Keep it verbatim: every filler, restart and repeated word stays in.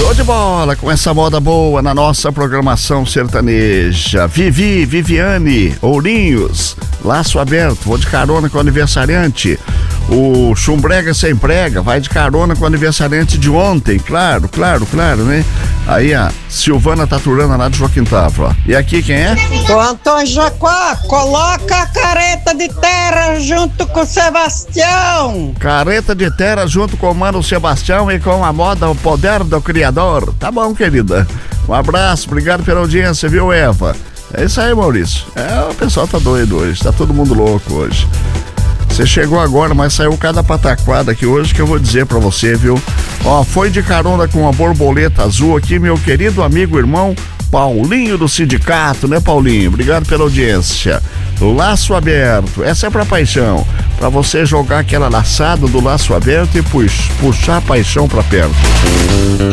Show de bola com essa moda boa na nossa programação sertaneja. Vivi, Viviane, Ourinhos, Laço Aberto, vou de carona com o aniversariante. O Chumbrega Sem Prega vai de carona com o aniversariante de ontem, claro, claro, claro, né? Aí a Silvana Taturana lá de Joaquim Távora, ó. E aqui quem é? O Antônio Jacuá, coloca a careta de terra junto com o Sebastião. Careta de terra junto com o Mano Sebastião e com a moda O Poder do Criador. Tá bom, querida. Um abraço, obrigado pela audiência, viu, Eva? É isso aí, Maurício. É, o pessoal tá doido hoje, tá todo mundo louco hoje. Você chegou agora, mas saiu cada pataquada aqui hoje que eu vou dizer pra você, viu? Ó, foi de carona com a borboleta azul aqui, meu querido amigo irmão Paulinho do Sindicato, né, Paulinho? Obrigado pela audiência. Laço Aberto, essa é pra paixão. Pra você jogar aquela laçada do laço aberto e pux, puxar a paixão pra perto.